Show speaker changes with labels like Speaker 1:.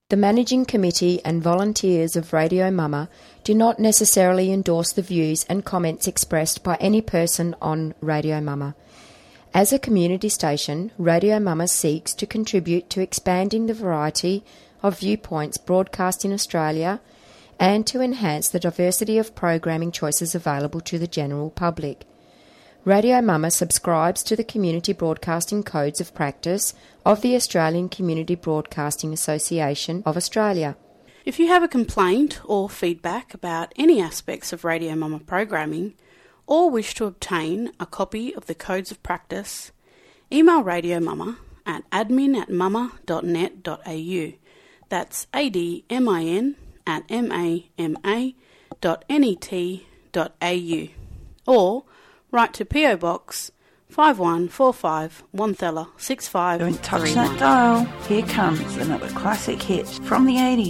Speaker 1: The Managing Committee and volunteers of Radio Mama do not necessarily endorse the views and comments expressed by any person on Radio Mama. As a community station, Radio Mama seeks to contribute to expanding the variety of viewpoints broadcast in Australia and to enhance the diversity of programming choices available to the general public. Radio Mama subscribes to the Community Broadcasting Codes of Practice of the Australian Community Broadcasting Association of Australia.
Speaker 2: If you have a complaint or feedback about any aspects of Radio Mama programming or wish to obtain a copy of the Codes of Practice, email Radio Mama at admin@mama.net.au. That's admin@mama.net.au. Or write to PO Box 5145 Wanthella 6531.
Speaker 3: Don't touch that dial. Here comes another classic hit from the 80s.